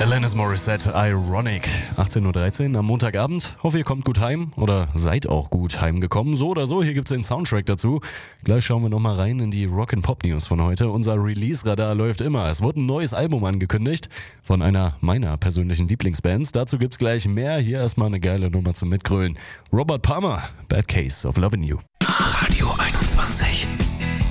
Alanis Morissette, Ironic. 18.13 Uhr am Montagabend. Hoffe, ihr kommt gut heim oder seid auch gut heimgekommen. So oder so, hier gibt's den Soundtrack dazu. Gleich schauen wir nochmal rein in die Rock-and-Pop-News von heute. Unser Release-Radar läuft immer. Es wurde ein neues Album angekündigt von einer meiner persönlichen Lieblingsbands. Dazu gibt's gleich mehr. Hier erstmal eine geile Nummer zum Mitgrölen. Robert Palmer, Bad Case of Lovin' You. Radio 21.